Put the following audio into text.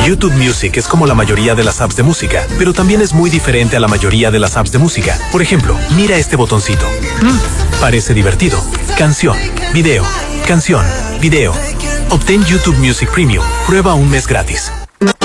YouTube Music es como la mayoría de las apps de música, pero también es muy diferente a la mayoría de las apps de música. Por ejemplo, mira este botoncito. Parece divertido. Canción, video, canción, video. Obtén YouTube Music Premium. Prueba un mes gratis.